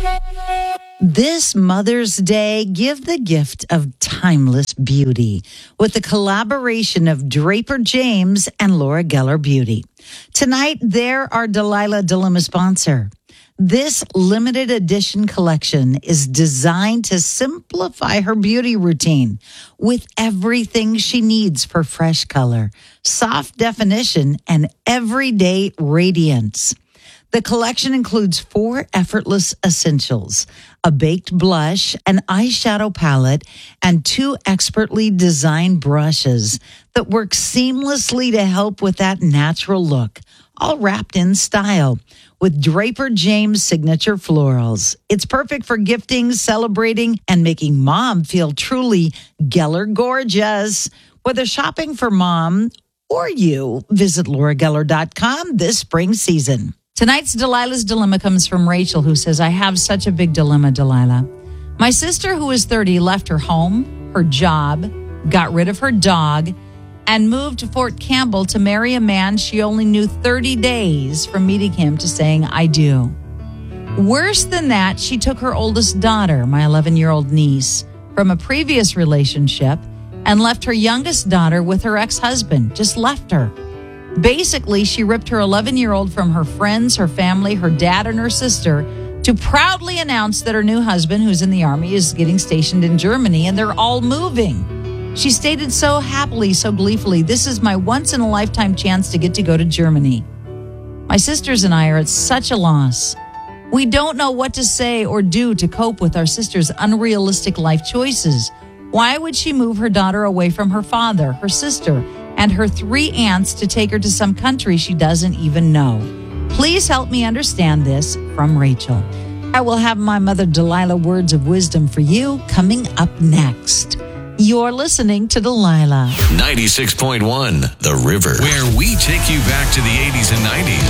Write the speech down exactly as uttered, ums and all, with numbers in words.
This Mother's Day, give the gift of timeless beauty with the collaboration of Draper James and Laura Geller Beauty. Tonight, they're our Delilah Dilemma sponsor. This limited edition collection is designed to simplify her beauty routine with everything she needs for fresh color, soft definition, and everyday radiance. The collection includes four effortless essentials, a baked blush, an eyeshadow palette, and two expertly designed brushes that work seamlessly to help with that natural look, all wrapped in style with Draper James signature florals. It's perfect for gifting, celebrating, and making mom feel truly Geller gorgeous. Whether shopping for mom or you, visit Laura Geller dot com this spring season. Tonight's Delilah's Dilemma comes from Rachel, who says, I have such a big dilemma, Delilah. My sister, who is thirty, left her home, her job, got rid of her dog, and moved to Fort Campbell to marry a man she only knew thirty days from meeting him to saying, I do. Worse than that, she took her oldest daughter, my eleven-year-old niece, from a previous relationship and left her youngest daughter with her ex-husband, just left her. Basically, she ripped her eleven-year-old from her friends, her family, her dad, and her sister to proudly announce that her new husband, who's in the Army, is getting stationed in Germany, and they're all moving. She stated so happily, so gleefully, this is my once-in-a-lifetime chance to get to go to Germany. My sisters and I are at such a loss. We don't know what to say or do to cope with our sister's unrealistic life choices. Why would she move her daughter away from her father, her sister, and her three aunts to take her to some country she doesn't even know? Please help me understand this, from Rachel. I will have my mother Delilah words of wisdom for you coming up next. You're listening to Delilah. ninety-six point one The River, where we take you back to the eighties and nineties.